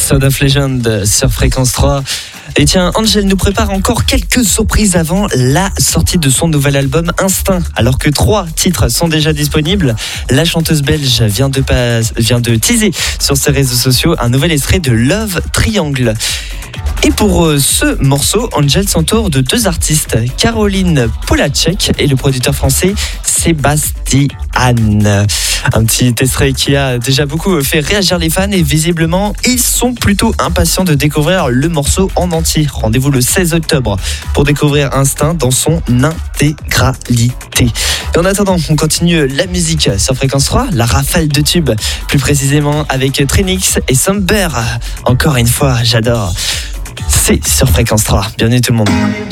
Sword of Legend sur Fréquence 3. Et tiens, Angèle nous prépare encore quelques surprises avant la sortie de son nouvel album Instinct. Alors que 3 titres sont déjà disponibles, la chanteuse belge vient de teaser sur ses réseaux sociaux un nouvel extrait de Love Triangle. Et pour ce morceau, Angèle s'entoure de 2 artistes, Caroline Polacek et le producteur français Sébastien. Un petit extrait qui a déjà beaucoup fait réagir les fans et visiblement, ils sont plutôt impatients de découvrir le morceau en entier. Rendez-vous le 16 octobre pour découvrir Instinct dans son intégralité. Et en attendant, on continue la musique sur Fréquence 3, la rafale de tubes, plus précisément avec Trinix et Somber. Encore une fois, j'adore. C'est sur Fréquence 3. Bienvenue tout le monde.